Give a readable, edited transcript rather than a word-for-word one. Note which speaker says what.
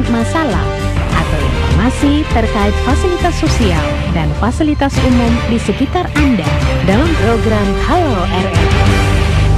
Speaker 1: masalah atau informasi terkait fasilitas sosial dan fasilitas umum di sekitar Anda dalam program Halo RRI.